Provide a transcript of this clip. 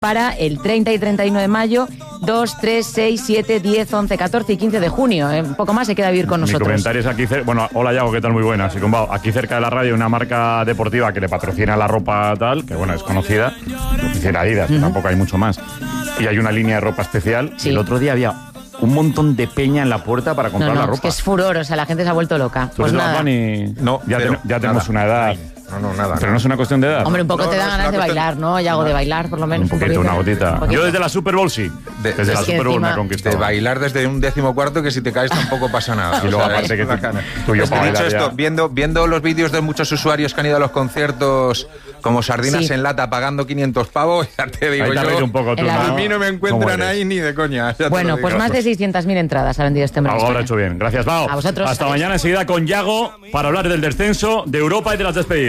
para el 30 y 31 de mayo, 2, 3, 6, 7, 10, 11, 14 y 15 de junio. Un poco más se queda a vivir con nosotros. Mi comentario es aquí bueno, hola Yago, ¿qué tal? Muy buena. Aquí cerca de la radio una marca deportiva que le patrocina la ropa tal, que bueno, es conocida, oficina Adidas, que tampoco hay mucho más. Y hay una línea de ropa especial. Sí. Y el otro día había un montón de peña en la puerta para comprar la ropa. Es que es furor, o sea, la gente se ha vuelto loca. Pues nada. No, ya tenemos una edad. No, nada. Pero no es una cuestión de edad. Hombre, un poco te da ganas de bailar, ¿no? Yago, de bailar, por lo menos. Un poquito, una gotita. Yo desde la Super Bowl sí. Desde la Super Bowl me ha conquistado. De bailar desde un 14º que si te caes tampoco pasa nada. Y luego aparte que tú y yo para dicho bailar esto, viendo los vídeos de muchos usuarios que han ido a los conciertos como sardinas en lata pagando 500 pavos, ya te digo ahí te yo, un poco tú, a mí no me encuentran ahí ni de coña. Bueno, pues más de 600.000 entradas ha vendido este mes. Algo habrá hecho bien. Gracias, Bao. A vosotros. Hasta mañana enseguida con Yago para hablar del descenso de Europa y de las despedidas.